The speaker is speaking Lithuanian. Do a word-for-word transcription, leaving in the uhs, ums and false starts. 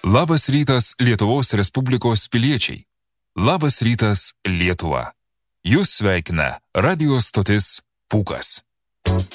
Labas rytas Lietuvos Respublikos piliečiai. Labas rytas Lietuva. Jūs sveikina radijo stotis Pūkas.